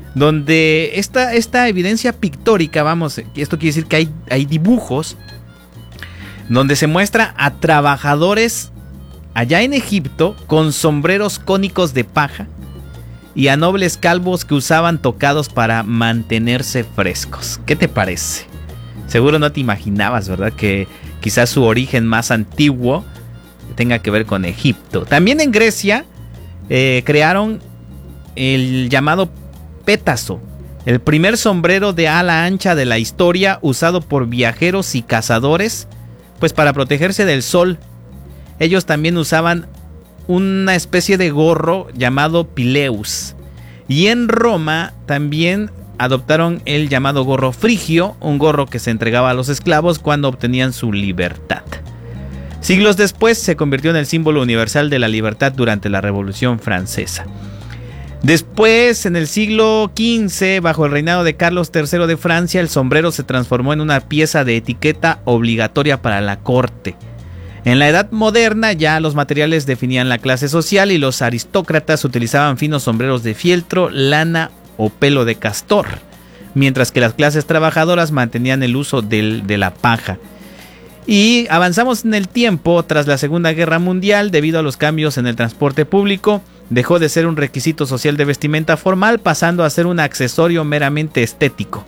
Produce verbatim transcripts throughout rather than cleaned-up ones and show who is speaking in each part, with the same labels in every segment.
Speaker 1: donde esta, esta evidencia pictórica, vamos, esto quiere decir que hay, hay dibujos donde se muestra a trabajadores allá en Egipto con sombreros cónicos de paja y a nobles calvos que usaban tocados para mantenerse frescos. ¿Qué te parece? Seguro no te imaginabas, ¿verdad? Que quizás su origen más antiguo tenga que ver con Egipto. También en Grecia eh, crearon el llamado pétaso, el primer sombrero de ala ancha de la historia, usado por viajeros y cazadores, pues para protegerse del sol. Ellos también usaban una especie de gorro llamado pileus. Y en Roma también adoptaron el llamado gorro frigio, un gorro que se entregaba a los esclavos cuando obtenían su libertad. Siglos después se convirtió en el símbolo universal de la libertad durante la Revolución Francesa. Después, en el siglo quince, bajo el reinado de Carlos tercero de Francia, el sombrero se transformó en una pieza de etiqueta obligatoria para la corte. En la Edad Moderna ya los materiales definían la clase social y los aristócratas utilizaban finos sombreros de fieltro, lana o pelo de castor, mientras que las clases trabajadoras mantenían el uso del, de la paja. Y avanzamos en el tiempo. Tras la Segunda Guerra Mundial, debido a los cambios en el transporte público, dejó de ser un requisito social de vestimenta formal, pasando a ser un accesorio meramente estético.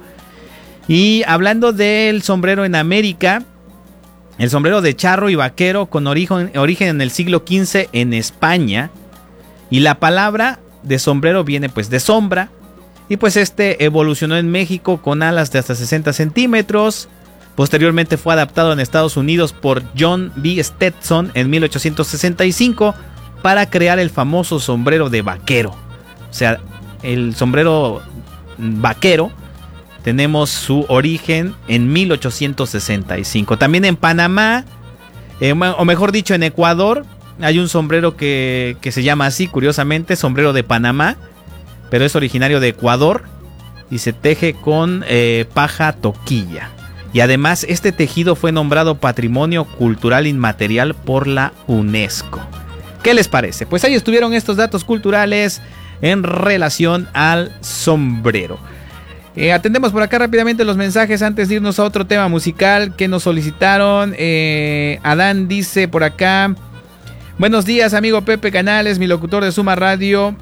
Speaker 1: Y hablando del sombrero en América, el sombrero de charro y vaquero con origen, origen en el siglo quince en España, y la palabra de sombrero viene pues de sombra, y pues este evolucionó en México con alas de hasta sesenta centímetros. Posteriormente fue adaptado en Estados Unidos por John B. Stetson en mil ochocientos sesenta y cinco para crear el famoso sombrero de vaquero. O sea, el sombrero vaquero tenemos su origen en mil ochocientos sesenta y cinco. También en Panamá, eh, o mejor dicho en Ecuador, hay un sombrero que, que se llama así, curiosamente, sombrero de Panamá, pero es originario de Ecuador y se teje con eh, paja toquilla. Y además este tejido fue nombrado Patrimonio Cultural Inmaterial por la UNESCO. ¿Qué les parece? Pues ahí estuvieron estos datos culturales en relación al sombrero. Eh, atendemos por acá rápidamente los mensajes antes de irnos a otro tema musical que nos solicitaron. Eh, Adán dice por acá: buenos días, amigo Pepe Canales, mi locutor de Suma Radio.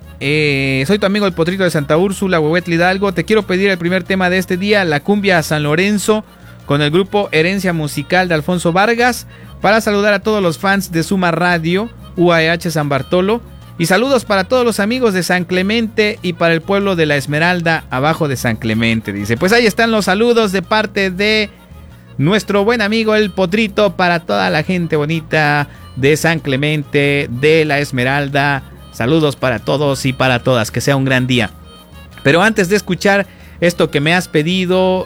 Speaker 1: Eh, soy tu amigo el Potrito de Santa Úrsula, Huehuetla Hidalgo. Te quiero pedir el primer tema de este día, la cumbia a San Lorenzo, con el grupo Herencia Musical de Alfonso Vargas, para saludar a todos los fans de Suma Radio, U A E H San Bartolo, y saludos para todos los amigos de San Clemente y para el pueblo de La Esmeralda, abajo de San Clemente. Dice, pues ahí están los saludos de parte de nuestro buen amigo el Potrito para toda la gente bonita de San Clemente, de La Esmeralda. Saludos para todos y para todas, que sea un gran día. Pero antes de escuchar esto que me has pedido,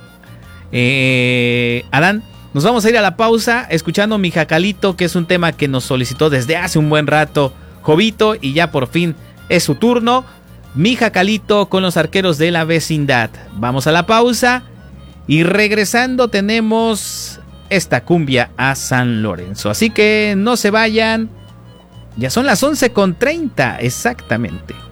Speaker 1: eh, Adán, nos vamos a ir a la pausa escuchando Mi Jacalito, que es un tema que nos solicitó desde hace un buen rato Jovito, y ya por fin es su turno. Mi Jacalito con los arqueros de la vecindad. Vamos a la pausa y regresando tenemos esta cumbia a San Lorenzo. Así que no se vayan. Ya son las once con treinta exactamente.